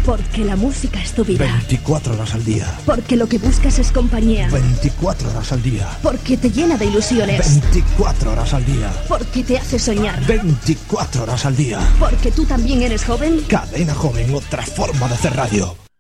Porque la música es tu vida. 24 horas al día. Porque lo que buscas es compañía. 24 horas al día. Porque te llena de ilusiones. 24 horas al día. Porque te hace soñar. 24 horas al día. Porque tú también eres joven. Cadena Joven, otra forma de hacer radio.